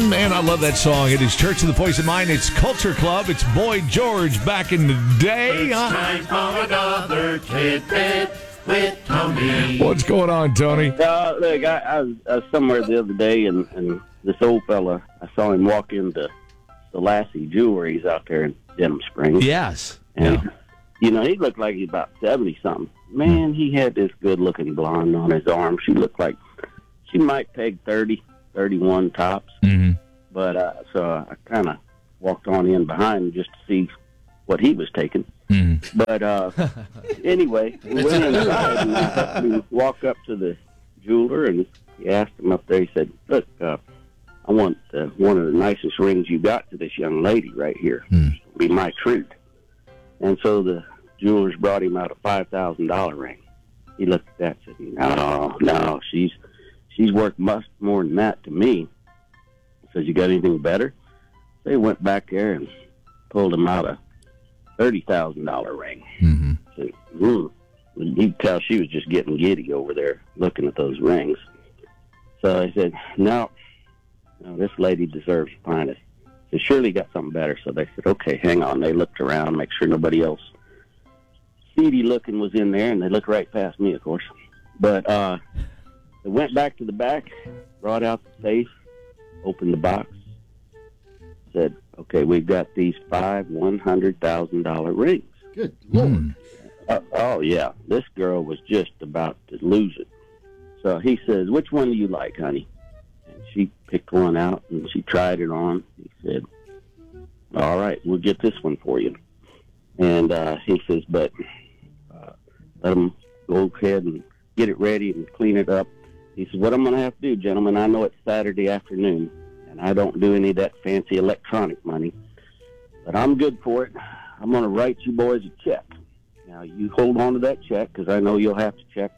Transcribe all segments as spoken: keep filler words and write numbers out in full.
Man, I love that song. It is Church of the Poison Mind. It's Culture Club. It's Boy George back in the day. It's huh? time for another tidbit with Tony. What's going on, Tony? Uh, look, I, I, was, I was somewhere the other day, and, and this old fella, I saw him walk into Selassie Jewelry's out there in Denham Springs. Yes. And, yeah. you know, he looked like he's about seventy-something. Man, he had this good-looking blonde on his arm. She looked like she might peg thirty, thirty-one tops. Mm-hmm. But uh, so I kind of walked on in behind him just to see what he was taking. Mm-hmm. But uh, anyway, we went inside and we, up, we walked up to the jeweler, and he asked him up there, he said, look, uh, I want uh, one of the nicest rings you got to this young lady right here. Mm. It'll be my treat. And so the jewelers brought him out a five thousand dollars ring. He looked at that and said, no, no, she's she's worth much more than that to me. He says, you got anything better? They went back there and pulled him out a thirty thousand dollars ring. Mm-hmm. So, mm, you could tell she was just getting giddy over there looking at those rings. So I said, no, no, this lady deserves the finest. They surely got something better. So they said, okay, hang on. They looked around, make sure nobody else seedy looking was in there, and they looked right past me, of course. But uh, they went back to the back, brought out the safe, opened the box, said, okay, we've got these five one hundred thousand dollars rings. Good Lord. Mm. Uh, oh, yeah. This girl was just about to lose it. So he says, which one do you like, honey? And she picked one out, and she tried it on. He said, all right, we'll get this one for you. And uh, he says, but uh, let them go ahead and get it ready and clean it up. He says, what I'm going to have to do, gentlemen, I know it's Saturday afternoon, and I don't do any of that fancy electronic money, but I'm good for it. I'm going to write you boys a check. Now, you hold on to that check, because I know you'll have to check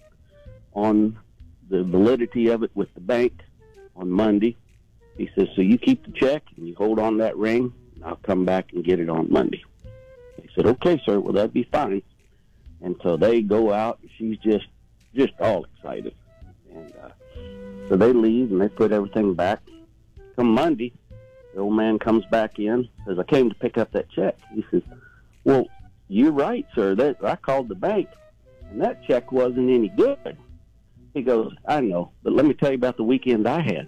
on the validity of it with the bank on Monday. He says, so you keep the check, and you hold on to that ring, and I'll come back and get it on Monday. He said, okay, sir, well, that'd be fine. And so they go out, and she's just, just all excited. And uh, so they leave, and they put everything back. Come Monday, the old man comes back in, says, I came to pick up that check. He says, well, you're right, sir. That, I called the bank, and that check wasn't any good. He goes, I know, but let me tell you about the weekend I had.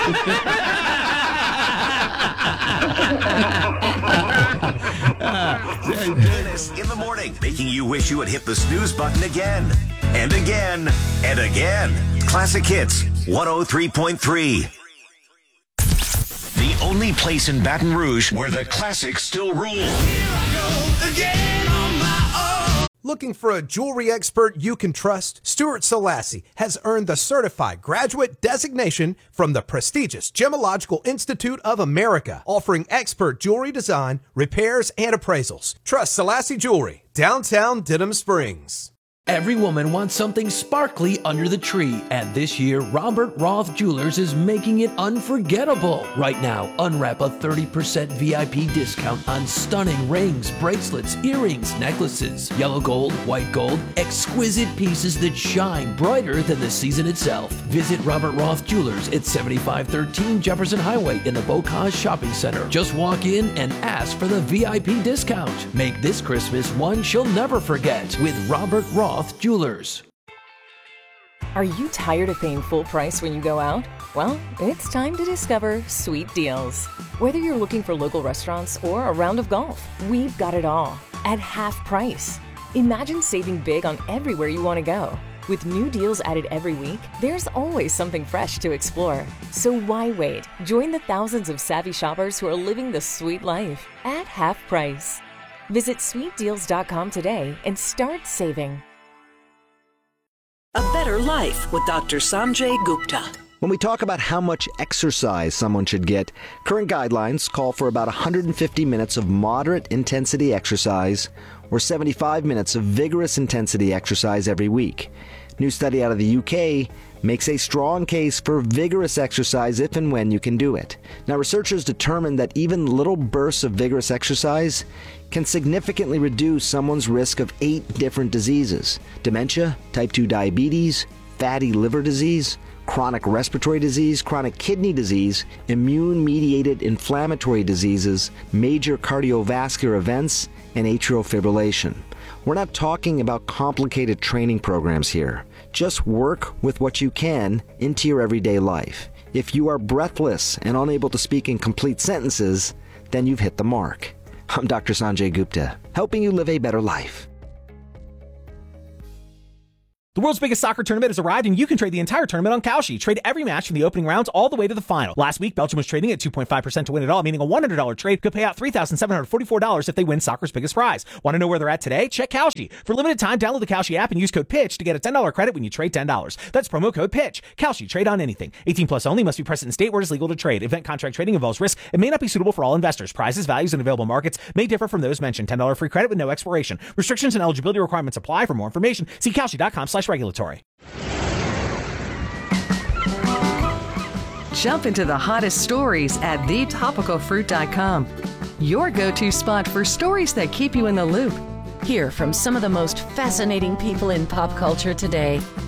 Dennis in the morning, making you wish you had hit the snooze button again and again and again. Classic Hits one oh three point three. The only place in Baton Rouge where the classics still rule. Here I go again on my own. Looking for a jewelry expert you can trust? Stuart Selassie has earned the Certified Graduate designation from the prestigious Gemological Institute of America, offering expert jewelry design, repairs, and appraisals. Trust Selassie Jewelry, downtown Denham Springs. Every woman wants something sparkly under the tree, and this year, Robert Roth Jewelers is making it unforgettable. Right now, unwrap a thirty percent V I P discount on stunning rings, bracelets, earrings, necklaces, yellow gold, white gold, exquisite pieces that shine brighter than the season itself. Visit Robert Roth Jewelers at seventy-five thirteen Jefferson Highway in the Bocage Shopping Center. Just walk in and ask for the V I P discount. Make this Christmas one she'll never forget with Robert Roth Jewelers. Are you tired of paying full price when you go out? Well, it's time to discover Sweet Deals. Whether you're looking for local restaurants or a round of golf, we've got it all at half price. Imagine saving big on everywhere you want to go. With new deals added every week, there's always something fresh to explore. So why wait? Join the thousands of savvy shoppers who are living the sweet life at half price. Visit sweet deals dot com today and start saving. A Better Life with Doctor Sanjay Gupta. When we talk about how much exercise someone should get, current guidelines call for about one hundred fifty minutes of moderate intensity exercise or seventy-five minutes of vigorous intensity exercise every week. New study out of the U K makes a strong case for vigorous exercise if and when you can do it. Now, researchers determined that even little bursts of vigorous exercise can significantly reduce someone's risk of eight different diseases: dementia, type two diabetes, fatty liver disease, chronic respiratory disease, chronic kidney disease, immune-mediated inflammatory diseases, major cardiovascular events, and atrial fibrillation. We're not talking about complicated training programs here. Just work with what you can into your everyday life. If you are breathless and unable to speak in complete sentences, then you've hit the mark. I'm Doctor Sanjay Gupta, helping you live a better life. The world's biggest soccer tournament has arrived, and you can trade the entire tournament on Kalshi. Trade every match from the opening rounds all the way to the final. Last week, Belgium was trading at two point five percent to win it all, meaning a one hundred dollars trade could pay out three thousand seven hundred forty-four dollars if they win soccer's biggest prize. Want to know where they're at today? Check Kalshi. For a limited time, download the Kalshi app and use code PITCH to get a ten dollars credit when you trade ten dollars. That's promo code PITCH. Kalshi. Trade on anything. eighteen plus only. Must be present in state where it is legal to trade. Event contract trading involves risk and may not be suitable for all investors. Prizes, values, and available markets may differ from those mentioned. ten dollars free credit with no expiration. Restrictions and eligibility requirements apply. For more information, see kalshi.com slash regulatory. Jump into the hottest stories at the topical fruit dot com. Your go-to spot for stories that keep you in the loop. Hear from some of the most fascinating people in pop culture today.